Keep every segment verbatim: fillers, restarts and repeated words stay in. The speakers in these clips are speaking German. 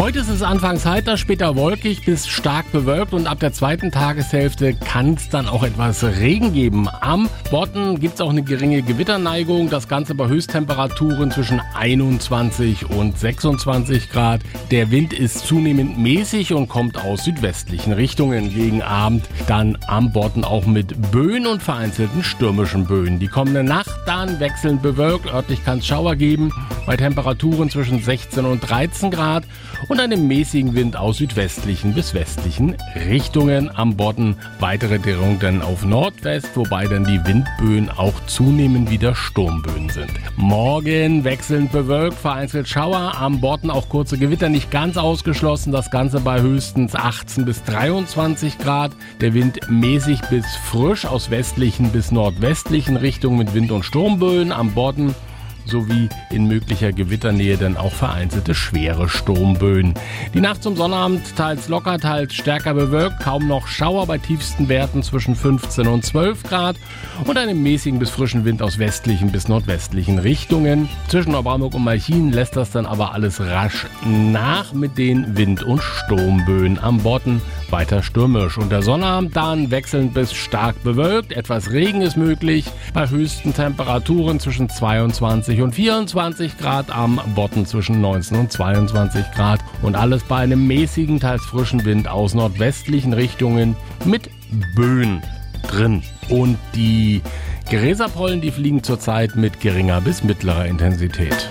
Heute ist es anfangs heiter, später wolkig bis stark bewölkt und ab der zweiten Tageshälfte kann es dann auch etwas Regen geben. Am Bodden gibt es auch eine geringe Gewitterneigung, das Ganze bei Höchsttemperaturen zwischen einundzwanzig und sechsundzwanzig Grad. Der Wind ist zunehmend mäßig und kommt aus südwestlichen Richtungen. Gegen Abend dann am Bodden auch mit Böen und vereinzelten stürmischen Böen. Die kommende Nacht dann wechselnd bewölkt, örtlich kann es Schauer geben, bei Temperaturen zwischen sechzehn und dreizehn Grad und einem mäßigen Wind aus südwestlichen bis westlichen Richtungen. Am Bodden weitere Drehung dann auf Nordwest, wobei dann die Windböen auch zunehmend wieder Sturmböen sind. Morgen wechselnd bewölkt, vereinzelt Schauer, am Bodden auch kurze Gewitter, nicht ganz ausgeschlossen, das Ganze bei höchstens achtzehn bis dreiundzwanzig Grad. Der Wind mäßig bis frisch aus westlichen bis nordwestlichen Richtungen mit Wind- und Sturmböen. Am Bodden sowie in möglicher Gewitternähe dann auch vereinzelte schwere Sturmböen. Die Nacht zum Sonnabend teils locker, teils stärker bewölkt, kaum noch Schauer bei tiefsten Werten zwischen fünfzehn und zwölf Grad und einem mäßigen bis frischen Wind aus westlichen bis nordwestlichen Richtungen. Zwischen Neubrandenburg und Malchin lässt das dann aber alles rasch nach mit den Wind- und Sturmböen. Am Bodden weiter stürmisch und der Sonnabend dann wechselnd bis stark bewölkt. Etwas Regen ist möglich bei höchsten Temperaturen zwischen zweiundzwanzig und vierundzwanzig Grad, am Bodden zwischen neunzehn und zweiundzwanzig Grad und alles bei einem mäßigen, teils frischen Wind aus nordwestlichen Richtungen mit Böen drin. Und die Gräserpollen, die fliegen zurzeit mit geringer bis mittlerer Intensität.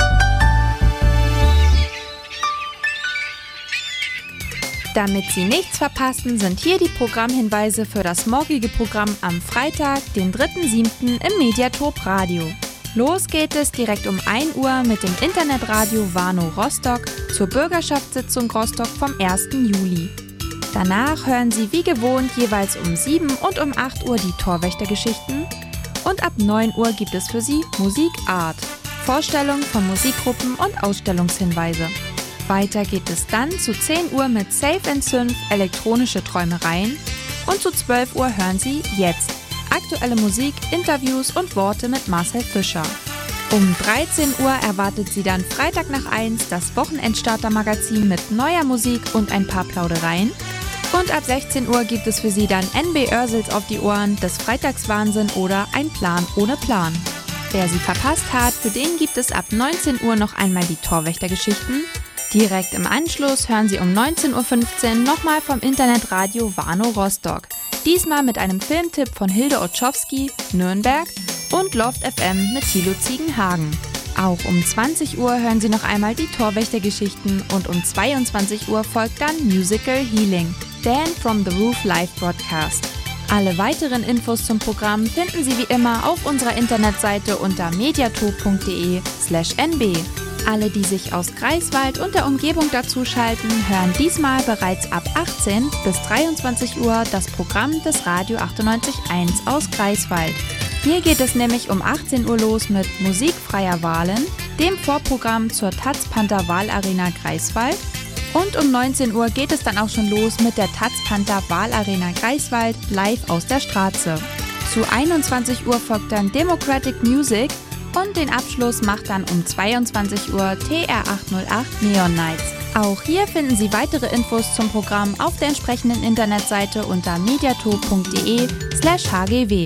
Damit Sie nichts verpassen, sind hier die Programmhinweise für das morgige Programm am Freitag, den dritten siebten im Mediatop Radio. Los geht es direkt um ein Uhr mit dem Internetradio Warnow Rostock zur Bürgerschaftssitzung Rostock vom ersten Juli. Danach hören Sie wie gewohnt jeweils um sieben und um acht Uhr die Torwächtergeschichten und ab neun Uhr gibt es für Sie Musik Art, Vorstellungen von Musikgruppen und Ausstellungshinweise. Weiter geht es dann zu zehn Uhr mit Safe and Synth, elektronische Träumereien und zu zwölf Uhr hören Sie Jetzt. Aktuelle Musik, Interviews und Worte mit Marcel Fischer. Um dreizehn Uhr erwartet Sie dann Freitag nach eins das Wochenendstarter-Magazin mit neuer Musik und ein paar Plaudereien. Und ab sechzehn Uhr gibt es für Sie dann N B Oersels auf die Ohren, des Freitagswahnsinn oder Ein Plan ohne Plan. Wer sie verpasst hat, für den gibt es ab neunzehn Uhr noch einmal die Torwächtergeschichten. Direkt im Anschluss hören Sie um neunzehn Uhr fünfzehn nochmal vom Internetradio Warnow Rostock. Diesmal mit einem Filmtipp von Hilde Otschowski, Nürnberg und Loft F M mit Thilo Ziegenhagen. Auch um zwanzig Uhr hören Sie noch einmal die Torwächtergeschichten und um zweiundzwanzig Uhr folgt dann Musical Healing, Dan from the Roof Live Broadcast. Alle weiteren Infos zum Programm finden Sie wie immer auf unserer Internetseite unter mediatop.de slash nb. Alle, die sich aus Greifswald und der Umgebung dazuschalten, hören diesmal bereits ab achtzehn bis dreiundzwanzig Uhr das Programm des Radio achtundneunzig Komma eins aus Greifswald. Hier geht es nämlich um achtzehn Uhr los mit Musikfreier Wahlen, dem Vorprogramm zur Taz Panther Wahlarena Greifswald. Und um neunzehn Uhr geht es dann auch schon los mit der Taz Panther Wahlarena Greifswald live aus der Straße. Zu einundzwanzig Uhr folgt dann Democratic Music. Und den Abschluss macht dann um zweiundzwanzig Uhr T R achthundertacht Neon Nights. Auch hier finden Sie weitere Infos zum Programm auf der entsprechenden Internetseite unter mediatop.de slash hgw.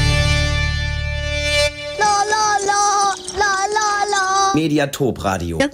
Mediatop Radio.